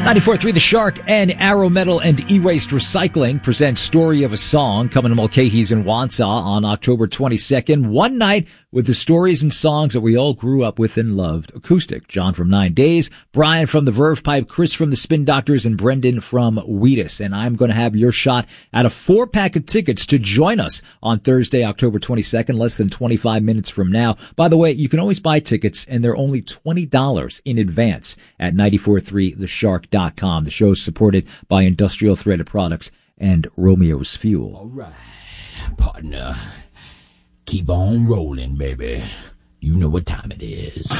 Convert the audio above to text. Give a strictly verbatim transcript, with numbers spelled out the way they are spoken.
ninety-four point three The Shark and Arrow Metal and E-Waste Recycling present Story of a Song, coming to Mulcahy's in Wausau on October twenty-second. One night with the stories and songs that we all grew up with and loved. Acoustic, John from Nine Days, Brian from the Verve Pipe, Chris from the Spin Doctors, and Brendan from Wheatus. And I'm going to have your shot at a four-pack of tickets to join us on Thursday, October twenty-second, less than twenty-five minutes from now. By the way, you can always buy tickets, and they're only twenty dollars in advance at ninety-four point three the shark dot com. The show is supported by Industrial Threaded Products and Romeo's Fuel. All right, partner. Keep on rolling, baby. You know what time it is.